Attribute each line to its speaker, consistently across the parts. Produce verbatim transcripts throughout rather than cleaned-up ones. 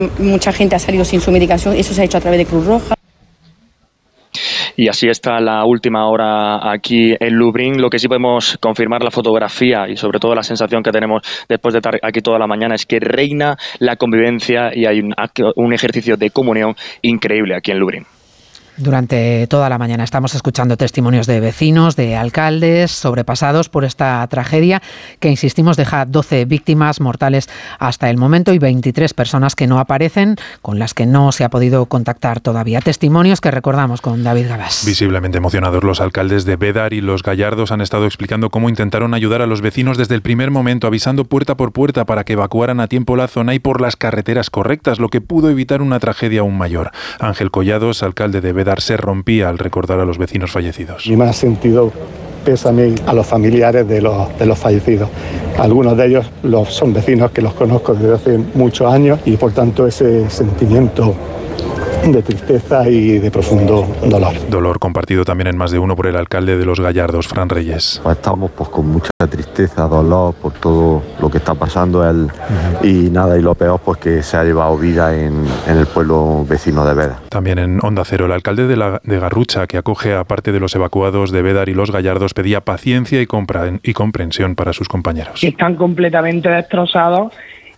Speaker 1: Mucha gente ha salido sin su medicación, eso se ha hecho a través de Cruz Roja.
Speaker 2: Y así está la última hora aquí en Lublin. Lo que sí podemos confirmar, la fotografía y sobre todo la sensación que tenemos después de estar aquí toda la mañana, es que reina la convivencia y hay un, un ejercicio de comunión increíble aquí en Lublin.
Speaker 3: Durante toda la mañana estamos escuchando testimonios de vecinos, de alcaldes sobrepasados por esta tragedia que, insistimos, deja doce víctimas mortales hasta el momento y veintitrés personas que no aparecen, con las que no se ha podido contactar todavía. Testimonios que recordamos con David Gabás.
Speaker 4: Visiblemente emocionados, los alcaldes de Bédar y Los Gallardos han estado explicando cómo intentaron ayudar a los vecinos desde el primer momento, avisando puerta por puerta para que evacuaran a tiempo la zona y por las carreteras correctas, lo que pudo evitar una tragedia aún mayor. Ángel Collados, alcalde de Bédar, se rompía al recordar a los vecinos fallecidos.
Speaker 5: Y me ha sentido pésame a los familiares de los, de los fallecidos. Algunos de ellos los, son vecinos que los conozco desde hace muchos años y por tanto ese sentimiento de tristeza y de profundo dolor.
Speaker 4: Dolor compartido también en más de uno por el alcalde de Los Gallardos, Fran Reyes.
Speaker 6: Pues estamos pues con mucha tristeza, dolor por todo lo que está pasando él, uh-huh. y nada, y lo peor pues que se ha llevado vida en, en el pueblo vecino de Bédar.
Speaker 4: También en Onda Cero, el alcalde de, la, de Garrucha, que acoge a parte de los evacuados de Bédar y Los Gallardos, pedía paciencia y, compra, y comprensión para sus compañeros.
Speaker 7: Están completamente destrozados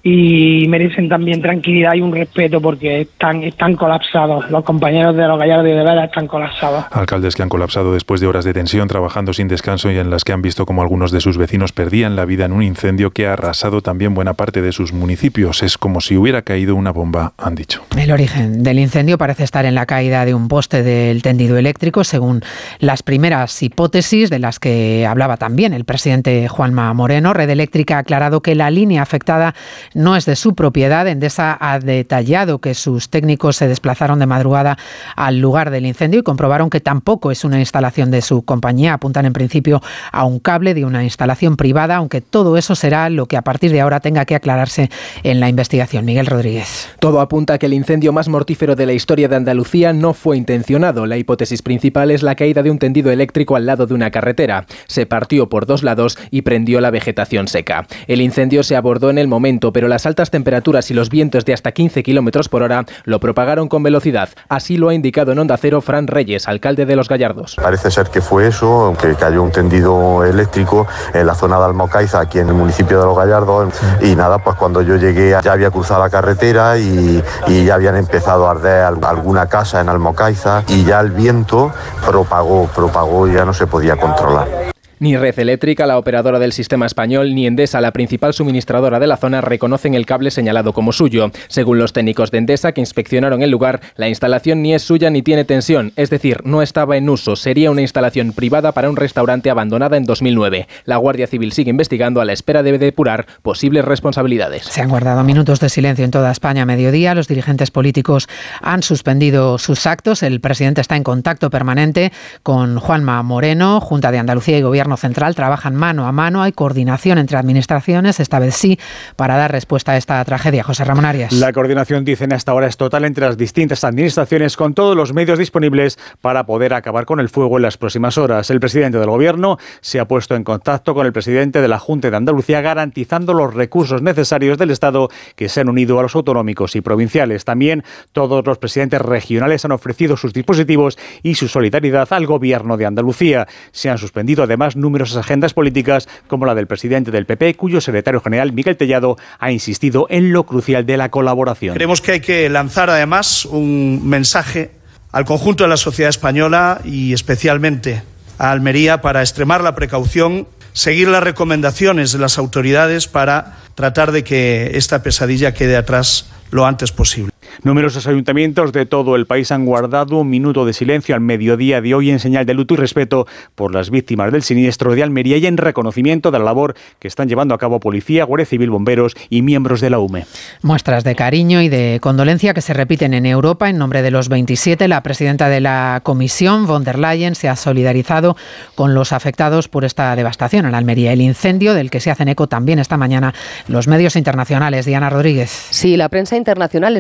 Speaker 7: y merecen también tranquilidad y un respeto porque están, están colapsados. Los compañeros de Los Gallardos y de Bédar están colapsados.
Speaker 4: Alcaldes que han colapsado después de horas de tensión, trabajando sin descanso y en las que han visto cómo algunos de sus vecinos perdían la vida en un incendio que ha arrasado también buena parte de sus municipios. Es como si hubiera caído una bomba, han dicho.
Speaker 3: El origen del incendio parece estar en la caída de un poste del tendido eléctrico, según las primeras hipótesis de las que hablaba también el presidente Juanma Moreno. Red Eléctrica ha aclarado que la línea afectada no es de su propiedad. Endesa ha detallado que sus técnicos se desplazaron de madrugada al lugar del incendio y comprobaron que tampoco es una instalación de su compañía. Apuntan en principio a un cable de una instalación privada, aunque todo eso será lo que a partir de ahora tenga que aclararse en la investigación. Miguel Rodríguez.
Speaker 8: Todo apunta a que el incendio más mortífero de la historia de Andalucía no fue intencionado. La hipótesis principal es la caída de un tendido eléctrico al lado de una carretera. Se partió por dos lados y prendió la vegetación seca. El incendio se abordó en el momento, pero las altas temperaturas y los vientos de hasta quince kilómetros por hora lo propagaron con velocidad. Así lo ha indicado en Onda Cero Fran Reyes, alcalde de Los Gallardos.
Speaker 6: Parece ser que fue eso, que cayó un tendido eléctrico en la zona de Almocaiza, aquí en el municipio de Los Gallardos, y nada, pues cuando yo llegué ya había cruzado la carretera y, y ya habían empezado a arder alguna casa en Almocaiza y ya el viento propagó, propagó y ya no se podía controlar.
Speaker 8: Ni Red Eléctrica, la operadora del sistema español, ni Endesa, la principal suministradora de la zona, reconocen el cable señalado como suyo. Según los técnicos de Endesa que inspeccionaron el lugar, la instalación ni es suya ni tiene tensión, es decir, no estaba en uso. Sería una instalación privada para un restaurante abandonada en dos mil nueve. La Guardia Civil sigue investigando a la espera de depurar posibles responsabilidades.
Speaker 3: Se han guardado minutos de silencio en toda España a mediodía. Los dirigentes políticos han suspendido sus actos. El presidente está en contacto permanente con Juanma Moreno. Junta de Andalucía y Gobierno Central trabajan mano a mano. Hay coordinación entre administraciones, esta vez sí, para dar respuesta a esta tragedia. José Ramón Arias.
Speaker 9: La coordinación, dicen hasta ahora, es total entre las distintas administraciones, con todos los medios disponibles para poder acabar con el fuego en las próximas horas. El presidente del Gobierno se ha puesto en contacto con el presidente de la Junta de Andalucía, garantizando los recursos necesarios del Estado que se han unido a los autonómicos y provinciales. También todos los presidentes regionales han ofrecido sus dispositivos y su solidaridad al Gobierno de Andalucía. Se han suspendido además numerosas agendas políticas, como la del presidente del P P, cuyo secretario general, Miguel Tellado, ha insistido en lo crucial de la colaboración.
Speaker 10: Creemos que hay que lanzar además un mensaje al conjunto de la sociedad española y especialmente a Almería para extremar la precaución, seguir las recomendaciones de las autoridades para tratar de que esta pesadilla quede atrás lo antes posible.
Speaker 9: Numerosos ayuntamientos de todo el país han guardado un minuto de silencio al mediodía de hoy en señal de luto y respeto por las víctimas del siniestro de Almería y en reconocimiento de la labor que están llevando a cabo policía, Guardia Civil, bomberos y miembros de la U M E.
Speaker 3: Muestras de cariño y de condolencia que se repiten en Europa. En nombre de los veintisiete, la presidenta de la Comisión, von der Leyen, se ha solidarizado con los afectados por esta devastación en Almería. El incendio del que se hacen eco también esta mañana los medios internacionales. Diana Rodríguez.
Speaker 11: Sí, la prensa internacional está haciendo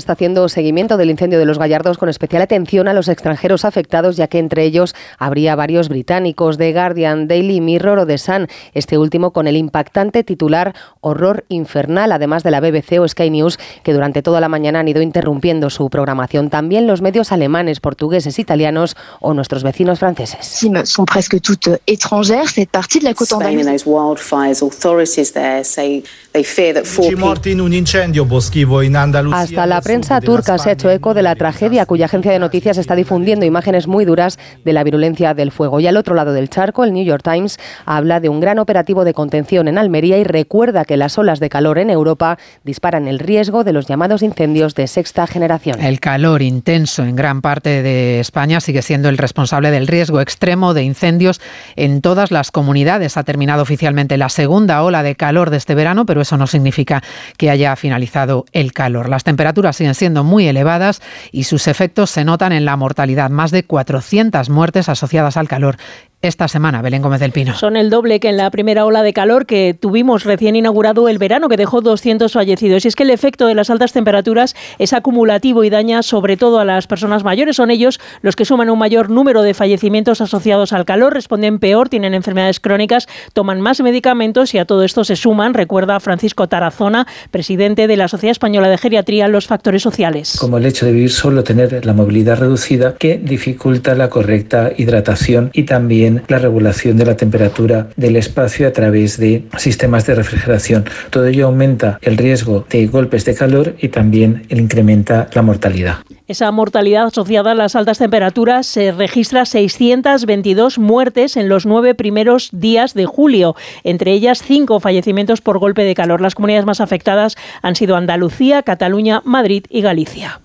Speaker 11: haciendo seguimiento del incendio de los Gallardos con especial atención a los extranjeros afectados, ya que entre ellos habría varios británicos. The Guardian, Daily Mirror o The Sun, este último con el impactante titular Horror infernal, además de la B B C o Sky News, que durante toda la mañana han ido interrumpiendo su programación. También los medios alemanes, portugueses, italianos o nuestros vecinos franceses.
Speaker 12: Son presque toutes étrangères. Cette partie de la côte andaluza.
Speaker 11: Hasta la prensa turca se ha hecho eco de la tragedia, cuya agencia de noticias está difundiendo imágenes muy duras de la virulencia del fuego. Y al otro lado del charco, el New York Times habla de un gran operativo de contención en Almería y recuerda que las olas de calor en Europa disparan el riesgo de los llamados incendios de sexta generación.
Speaker 3: El calor intenso en gran parte de España sigue siendo el responsable del riesgo extremo de incendios en todas las comunidades. Ha terminado oficialmente la segunda ola de calor de este verano, pero eso no significa que haya finalizado el calor. Las temperaturas siguen siendo muy elevadas y sus efectos se notan en la mortalidad. Más de cuatrocientas muertes asociadas al calor esta semana. Belén Gómez del Pino.
Speaker 13: Son el doble que en la primera ola de calor que tuvimos recién inaugurado el verano, que dejó doscientos fallecidos. Y es que el efecto de las altas temperaturas es acumulativo y daña sobre todo a las personas mayores. Son ellos los que suman un mayor número de fallecimientos asociados al calor, responden peor, tienen enfermedades crónicas, toman más medicamentos y a todo esto se suman, recuerda Francisco Tarazona, presidente de la Sociedad Española de Geriatría, los factores sociales.
Speaker 14: Como el hecho de vivir solo, tener la movilidad reducida, que dificulta la correcta hidratación y también la regulación de la temperatura del espacio a través de sistemas de refrigeración. Todo ello aumenta el riesgo de golpes de calor y también incrementa la mortalidad.
Speaker 13: Esa mortalidad asociada a las altas temperaturas se registra seiscientas veintidós muertes en los nueve primeros días de julio, entre ellas cinco fallecimientos por golpe de calor. Las comunidades más afectadas han sido Andalucía, Cataluña, Madrid y Galicia.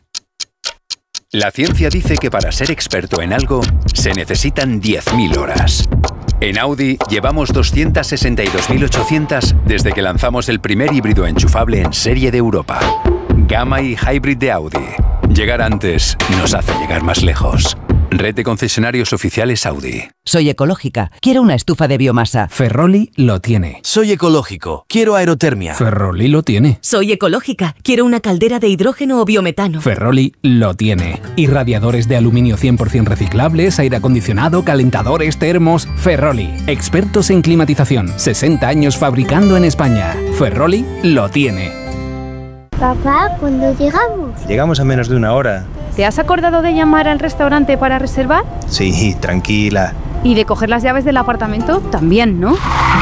Speaker 15: La ciencia dice que para ser experto en algo se necesitan diez mil horas. En Audi llevamos doscientas sesenta y dos mil ochocientas desde que lanzamos el primer híbrido enchufable en serie de Europa. Gamma y Hybrid de Audi. Llegar antes nos hace llegar más lejos. Red de concesionarios oficiales Audi.
Speaker 16: Soy ecológica. Quiero una estufa de biomasa.
Speaker 17: Ferroli lo tiene.
Speaker 18: Soy ecológico. Quiero aerotermia.
Speaker 17: Ferroli lo tiene.
Speaker 19: Soy ecológica. Quiero una caldera de hidrógeno o biometano.
Speaker 17: Ferroli lo tiene. Y radiadores de aluminio cien por ciento reciclables, aire acondicionado, calentadores, termos. Ferroli. Expertos en climatización. sesenta años fabricando en España. Ferroli lo tiene.
Speaker 20: Papá, ¿cuándo llegamos?
Speaker 21: Llegamos a menos de una hora.
Speaker 22: ¿Te has acordado de llamar al restaurante para reservar?
Speaker 21: Sí, tranquila.
Speaker 22: ¿Y de coger las llaves del apartamento? También, ¿no?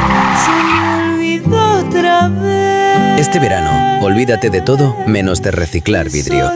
Speaker 18: Este verano, olvídate de todo menos de reciclar vidrio.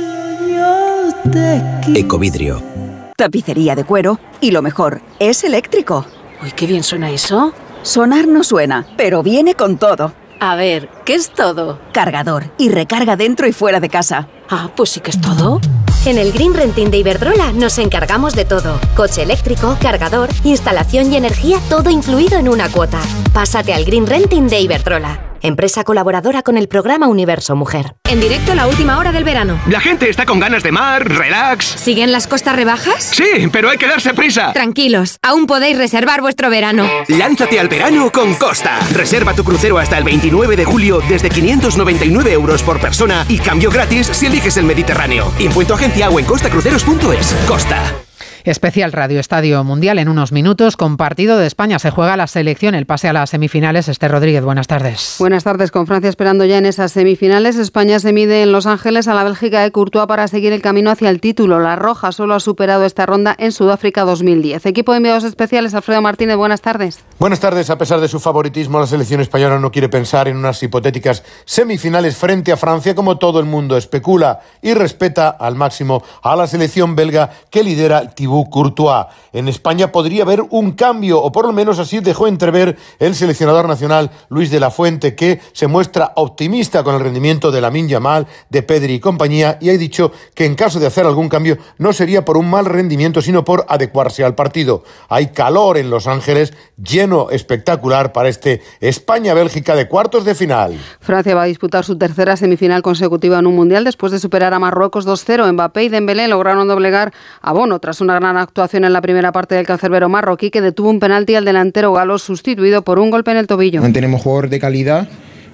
Speaker 18: Ecovidrio.
Speaker 23: Tapicería de cuero y lo mejor, es eléctrico.
Speaker 19: Uy, qué bien suena eso.
Speaker 23: Sonar no suena, pero viene con todo.
Speaker 19: A ver, ¿qué es todo?
Speaker 23: Cargador y recarga dentro y fuera de casa.
Speaker 19: Ah, pues sí que es todo.
Speaker 24: En el Green Renting de Iberdrola nos encargamos de todo. Coche eléctrico, cargador, instalación y energía, todo incluido en una cuota. Pásate al Green Renting de Iberdrola, empresa colaboradora con el programa Universo Mujer.
Speaker 25: En directo a la última hora del verano.
Speaker 26: La gente está con ganas de mar, relax.
Speaker 25: ¿Siguen las costas rebajas?
Speaker 26: Sí, pero hay que darse prisa.
Speaker 25: Tranquilos, aún podéis reservar vuestro verano.
Speaker 26: Lánzate al verano con Costa. Reserva tu crucero hasta el veintinueve de julio desde quinientos noventa y nueve euros por persona y cambio gratis si eliges el Mediterráneo. Info en tu agencia o en costacruceros punto es. Costa.
Speaker 3: Especial Radio Estadio Mundial en unos minutos. Con partido de España se juega la selección, el pase a las semifinales. Esther Rodríguez, buenas tardes.
Speaker 27: Buenas tardes. Con Francia esperando ya en esas semifinales, España se mide en Los Ángeles a la Bélgica de Courtois para seguir el camino hacia el título. La Roja solo ha superado esta ronda en Sudáfrica dos mil diez. Equipo de enviados especiales, Alfredo Martínez, buenas tardes.
Speaker 28: Buenas tardes. A pesar de su favoritismo, la selección española no quiere pensar en unas hipotéticas semifinales frente a Francia, como todo el mundo especula, y respeta al máximo a la selección belga que lidera Thibaut Courtois. En España podría haber un cambio, o por lo menos así dejó entrever el seleccionador nacional Luis de la Fuente, que se muestra optimista con el rendimiento de Lamine Yamal, de Pedri y compañía, y ha dicho que en caso de hacer algún cambio no sería por un mal rendimiento, sino por adecuarse al partido. Hay calor en Los Ángeles, lleno espectacular para este España-Bélgica de cuartos de final.
Speaker 27: Francia va a disputar su tercera semifinal consecutiva en un mundial después de superar a Marruecos dos cero. Mbappé y Dembélé lograron doblegar a Bono tras una gran actuación en la primera parte del cancerbero marroquí, que detuvo un penalti al delantero galo sustituido por un golpe en el tobillo.
Speaker 29: No tenemos jugadores de calidad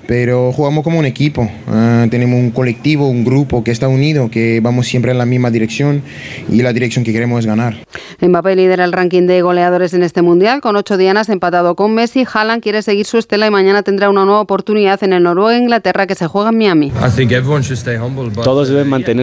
Speaker 1: pero jugamos como un equipo. Uh, tenemos un colectivo, un grupo que está unido, que vamos siempre en la misma dirección y la dirección que queremos es ganar.
Speaker 27: Mbappé lidera el ranking de goleadores en este Mundial con ocho dianas, empatado con Messi. Haaland quiere seguir su estela y mañana tendrá una nueva oportunidad en el Noruega-Inglaterra que se juega en Miami.
Speaker 2: Todos deben mantener